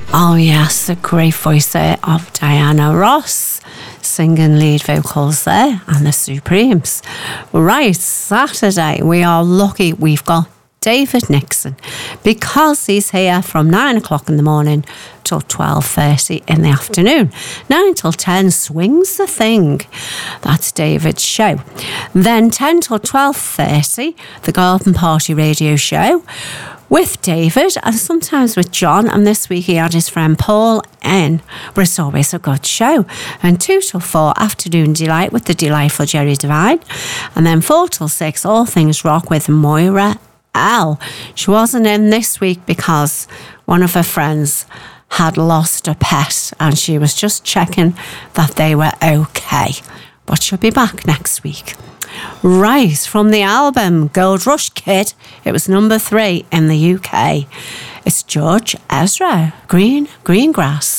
Oh yes, the great voice there of Diana Ross singing lead vocals there, and the Supremes. Right, Saturday, we are lucky we've got David Nixon, because he's here from 9 o'clock in the morning till 12:30 in the afternoon. 9 till 10 swings the thing. That's David's show. Then 10 till 12:30, the Garden Party radio show with David and sometimes with John, and this week he had his friend Paul in, but it's always a good show. And 2 till 4, Afternoon Delight with the delightful Jerry Devine, and then 4 till 6, All Things Rock with Moira L. She wasn't in this week because one of her friends had lost a pet and she was just checking that they were okay, but she'll be back next week. Right, from the album Gold Rush Kid, it was number 3 in the UK. It's George Ezra, Green Grass.